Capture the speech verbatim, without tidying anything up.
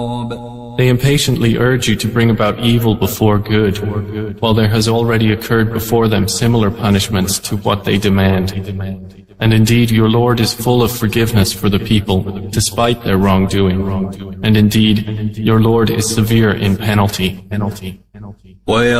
They impatiently urge you to bring about evil before good, while there has already occurred before them similar punishments to what they demand. And indeed your Lord is full of forgiveness for the people, despite their wrongdoing. And indeed, your Lord is severe in penalty.